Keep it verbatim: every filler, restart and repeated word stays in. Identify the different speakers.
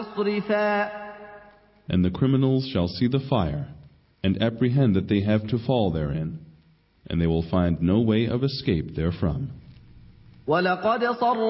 Speaker 1: And the criminals shall see the fire, and apprehend that they have to fall therein, and they will find no way of escape therefrom.